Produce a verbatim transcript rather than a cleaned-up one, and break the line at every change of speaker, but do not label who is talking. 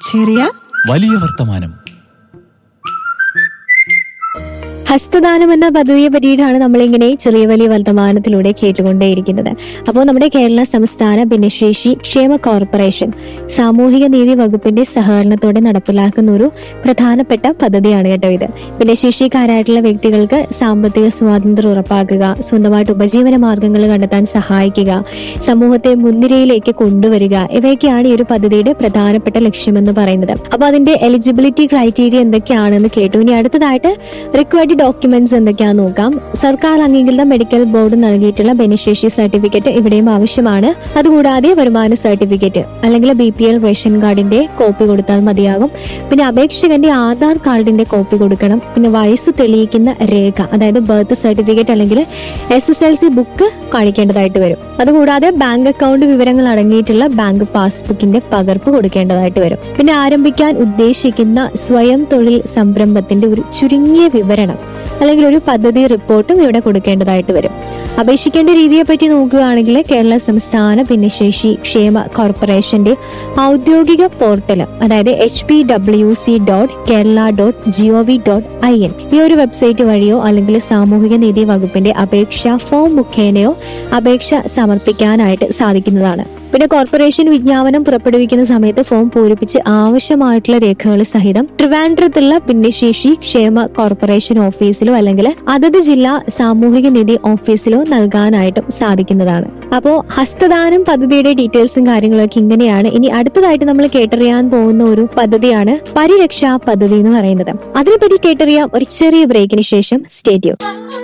ചെറിയ
വലിയ വർത്തമാനം.
ഹസ്തദാനം എന്ന പദ്ധതിയെ പറ്റിയിട്ടാണ് നമ്മളിങ്ങനെ ചെറിയ വലിയ വർത്തമാനത്തിലൂടെ കേട്ടുകൊണ്ടേയിരിക്കുന്നത്. അപ്പോൾ നമ്മുടെ കേരള സംസ്ഥാന ഭിന്നശേഷി ക്ഷേമ കോർപ്പറേഷൻ സാമൂഹിക നീതി വകുപ്പിന്റെ സഹകരണത്തോടെ നടപ്പിലാക്കുന്ന ഒരു പ്രധാനപ്പെട്ട പദ്ധതിയാണ് കേട്ടോ ഇത്. ഭിന്നശേഷിക്കാരായിട്ടുള്ള വ്യക്തികൾക്ക് സാമ്പത്തിക സ്വാതന്ത്ര്യം ഉറപ്പാക്കുക, സ്വന്തമായിട്ട് ഉപജീവന മാർഗങ്ങൾ കണ്ടെത്താൻ സഹായിക്കുക, സമൂഹത്തെ മുൻനിരയിലേക്ക് കൊണ്ടുവരിക, ഇവയൊക്കെയാണ് ഈ ഒരു പദ്ധതിയുടെ പ്രധാനപ്പെട്ട ലക്ഷ്യമെന്ന് പറയുന്നത്. അപ്പൊ അതിന്റെ എലിജിബിലിറ്റി ക്രൈറ്റീരിയ എന്തൊക്കെയാണെന്ന് കേട്ടു. ഇനി അടുത്തതായിട്ട് റിക്വയർഡ് ഡോക്യുമെന്റ്സ് എന്തൊക്കെയാണെന്ന് നോക്കാം. സർക്കാർ അംഗീകൃത മെഡിക്കൽ ബോർഡ് നൽകിയിട്ടുള്ള ഭിന്നശേഷി സർട്ടിഫിക്കറ്റ് ഇവിടെയും ആവശ്യമാണ്. അതുകൂടാതെ വരുമാന സർട്ടിഫിക്കറ്റ് അല്ലെങ്കിൽ ബി പി എൽ റേഷൻ കാർഡിന്റെ കോപ്പി കൊടുത്താൽ മതിയാകും. പിന്നെ അപേക്ഷകന്റെ ആധാർ കാർഡിന്റെ കോപ്പി കൊടുക്കണം. പിന്നെ വയസ്സ് തെളിയിക്കുന്ന രേഖ, അതായത് ബർത്ത് സർട്ടിഫിക്കറ്റ് അല്ലെങ്കിൽ S S L C book കാണിക്കേണ്ടതായിട്ട് വരും. അതുകൂടാതെ ബാങ്ക് അക്കൗണ്ട് വിവരങ്ങൾ അടങ്ങിയിട്ടുള്ള ബാങ്ക് പാസ്ബുക്കിന്റെ പകർപ്പ് കൊടുക്കേണ്ടതായിട്ട് വരും. പിന്നെ ആരംഭിക്കാൻ ഉദ്ദേശിക്കുന്ന സ്വയം തൊഴിൽ സംരംഭത്തിന്റെ ഒരു ചുരുങ്ങിയ വിവരണം അല്ലെങ്കിൽ ഒരു പദ്ധതി റിപ്പോർട്ടും ഇവിടെ കൊടുക്കേണ്ടതായിട്ട് വരും. അപേക്ഷിക്കേണ്ട രീതിയെ പറ്റി നോക്കുകയാണെങ്കിൽ കേരള സംസ്ഥാന ഭിന്നശേഷി ക്ഷേമ കോർപ്പറേഷന്റെ ഔദ്യോഗിക പോർട്ടൽ, അതായത് H P W C dot Kerala dot G O V dot I N ഈ ഒരു വെബ്സൈറ്റ് വഴിയോ അല്ലെങ്കിൽ സാമൂഹിക നീതി വകുപ്പിന്റെ അപേക്ഷാ ഫോം മുഖേനയോ അപേക്ഷ സമർപ്പിക്കാനായിട്ട് സാധിക്കുന്നതാണ്. പിന്നെ കോർപ്പറേഷൻ വിജ്ഞാപനം പുറപ്പെടുവിക്കുന്ന സമയത്ത് ഫോം പൂരിപ്പിച്ച് ആവശ്യമായിട്ടുള്ള രേഖകൾ സഹിതം ട്രിവാൻഡ്രത്തുള്ള ഭിന്നശേഷി ക്ഷേമ കോർപ്പറേഷൻ ഓഫീസിലോ അല്ലെങ്കിൽ അതത് ജില്ലാ സാമൂഹിക നീതി ഓഫീസിലോ നൽകാനായിട്ടും സാധിക്കുന്നതാണ്. അപ്പോ ഹസ്തദാനം പദ്ധതിയുടെ ഡീറ്റെയിൽസും കാര്യങ്ങളൊക്കെ ഇങ്ങനെയാണ്. ഇനി അടുത്തതായിട്ട് നമ്മൾ കേട്ടറിയാൻ പോകുന്ന ഒരു പദ്ധതിയാണ് പരിരക്ഷാ പദ്ധതി എന്ന് പറയുന്നത്. അതിനെപ്പറ്റി കേട്ടറിയാം ഒരു ചെറിയ ബ്രേക്കിന് ശേഷം. Stay tune.